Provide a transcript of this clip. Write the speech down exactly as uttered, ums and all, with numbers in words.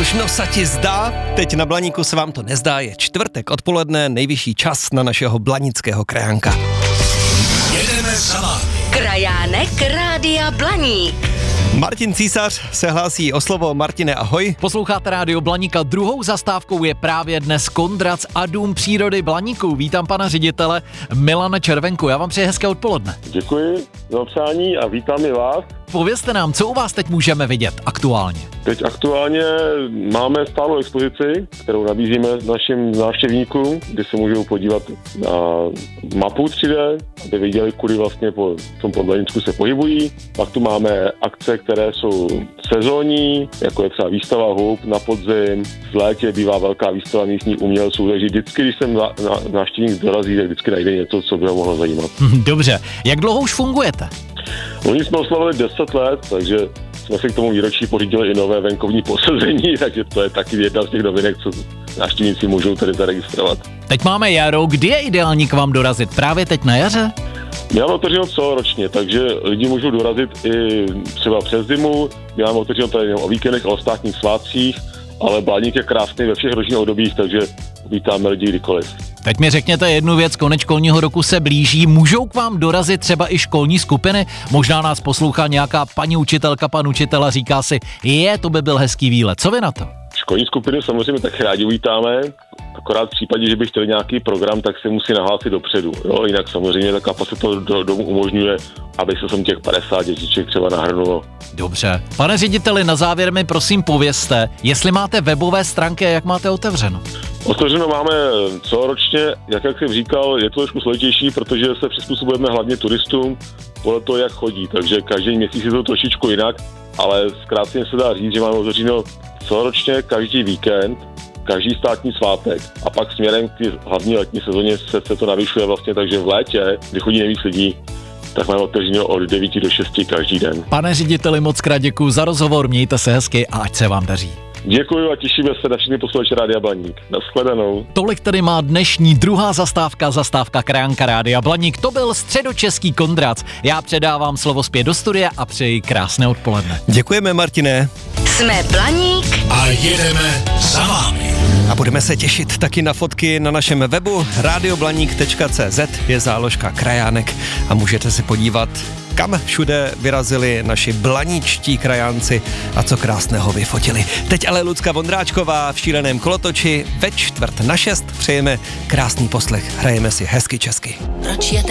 Možno se ti zdá, teď na Blaníku se vám to nezdá, je čtvrtek odpoledne, nejvyšší čas na našeho blanického krajánka. Jedeme za vámi. Krajánek Rádia Blaník. Martin Císař se hlásí o slovo. Martine, ahoj. Posloucháte Rádio Blaníka, druhou zastávkou je právě dnes Kondrac a Dům přírody Blaníku. Vítám pana ředitele Milana Červenku, já vám přeji hezké odpoledne. Děkuji za přání a vítám i vás. Povězte nám, co u vás teď můžeme vidět aktuálně? Teď aktuálně máme stálou expozici, kterou nabízíme našim návštěvníkům, kde se můžou podívat na mapu tři dé, aby viděli, kudy vlastně po tom Blaníčku se pohybují. Pak tu máme akce, které jsou sezónní, jako je třeba výstava hub na podzim. V létě bývá velká výstava místních umělců, takže vždycky, když sem na, na, návštěvník dorazí, tak vždycky najde něco, co by ho mohlo zajímat. Dobře, jak dlouho už fungujete? Oni jsme oslavili deset let, takže jsme si k tomu výročí pořídili i nové venkovní posazení, takže to je taky jedna z těch novinek, co návštěvníci můžou tady zaregistrovat. Teď máme jaro, kdy je ideální k vám dorazit? Právě teď na jaře? My máme otevřeno celoročně, takže lidi můžou dorazit i třeba přes zimu. My máme otevřeno tady o víkendech a o státních svátcích, ale Blaník je krásný ve všech ročních obdobích, takže vítáme lidi kdykoliv. Teď mi řekněte jednu věc, konec školního roku se blíží, můžou k vám dorazit třeba i školní skupiny? Možná nás poslouchá nějaká paní učitelka, pan učitel a říká si, je, to by byl hezký výlet, co vy na to? Školní skupiny samozřejmě tak rádi vítáme, akorát v případě, že by chtěli nějaký program, tak se musí nahlásit dopředu. Jo? Jinak samozřejmě ta kapacita do domu umožňuje, aby se sem těch padesát dětiček třeba nahrnulo. Dobře. Pane řediteli, na závěr mi prosím povězte, jestli máte webové stránky a jak máte otevřeno. Otevřeno máme celoročně, jak, jak jsem říkal, je to trošku složitější, protože se přizpůsobujeme hlavně turistům podle toho, jak chodí, takže každý měsíc je to trošičku jinak, ale zkráceně se dá říct, že máme otevřeno celoročně každý víkend, každý státní svátek a pak směrem k hlavní letní sezóně se, se to navyšuje vlastně, takže v létě, kdy chodí nejvíc lidí, tak máme otevřeno od devíti do šesti každý den. Pane řediteli, moc krát děkuju za rozhovor, mějte se hezky a ať se vám daří. Děkuji a těšíme se na všechny posluchače Rádia Blaník. Nashledanou. Tolik tedy má dnešní druhá zastávka, zastávka krajánka Rádia Blaník. To byl středočeský Kondrac. Já předávám slovo zpět do studia a přeji krásné odpoledne. Děkujeme, Martine. Jsme Blaník A jedeme za vámi. A budeme se těšit taky na fotky na našem webu radioblaník tečka cé zet, je záložka krajánek a můžete se podívat, kam všude vyrazili naši blaníčtí krajánci a co krásného vyfotili. Teď ale Lucka Vondráčková v šíleném kolotoči ve čtvrt na šest přejeme krásný poslech, hrajeme si hezky česky. Proč je